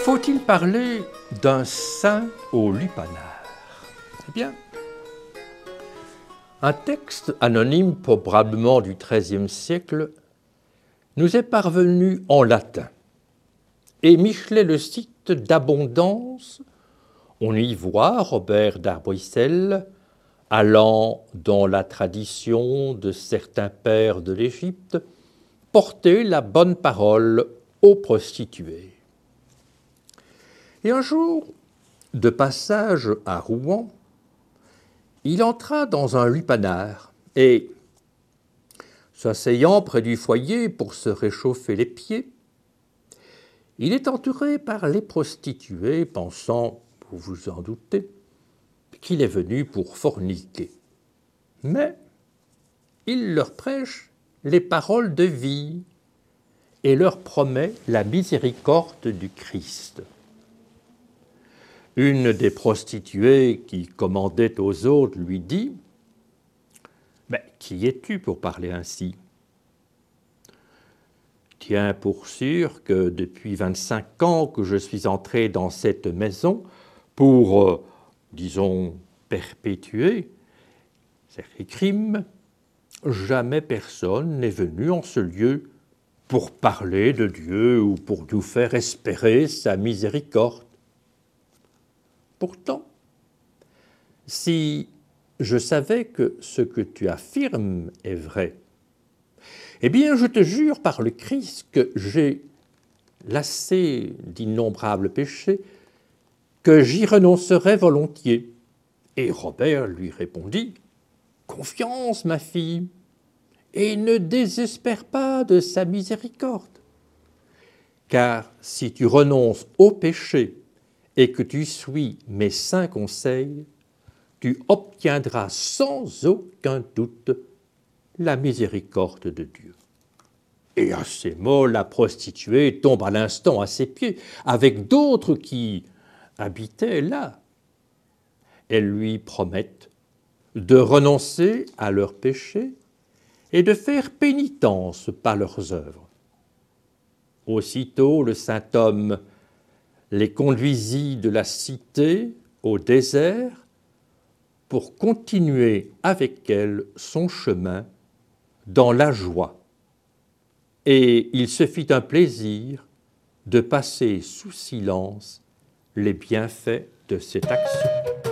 Faut-il parler d'un saint au lupanar? Eh bien, un texte anonyme, probablement du XIIIe siècle, nous est parvenu en latin. Et Michelet le cite d'abondance. On y voit Robert d'Arbrissel allant dans la tradition de certains pères de l'Égypte porter la bonne parole aux prostituées. Et un jour, de passage à Rouen, il entra dans un lupanar et, s'asseyant près du foyer pour se réchauffer les pieds, il est entouré par les prostituées, pensant, vous vous en doutez, qu'il est venu pour forniquer. Mais il leur prêche les paroles de vie et leur promet la miséricorde du Christ. Une des prostituées qui commandait aux autres lui dit « Mais qui es-tu pour parler ainsi ?» « Tiens pour sûr que depuis 25 ans que je suis entré dans cette maison pour, disons, perpétuer ces crimes, jamais personne n'est venu en ce lieu pour parler de Dieu ou pour nous faire espérer sa miséricorde. Pourtant, si je savais que ce que tu affirmes est vrai, eh bien, je te jure par le Christ que j'ai lassé d'innombrables péchés, que j'y renoncerais volontiers. » Et Robert lui répondit « Confiance, ma fille, et ne désespère pas de sa miséricorde. Car si tu renonces au péché et que tu suis mes saints conseils, tu obtiendras sans aucun doute la miséricorde de Dieu. » Et à ces mots, la prostituée tombe à l'instant à ses pieds, avec d'autres qui habitaient là. Elles lui promettent de renoncer à leurs péchés et de faire pénitence par leurs œuvres. Aussitôt, le saint homme les conduisit de la cité au désert pour continuer avec elles son chemin dans la joie. Et il se fit un plaisir de passer sous silence les bienfaits de cette action.